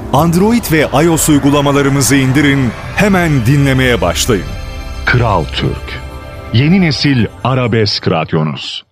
Android ve iOS uygulamalarımızı indirin, hemen dinlemeye başlayın. Kral Türk. Yeni nesil arabesk radyonuz.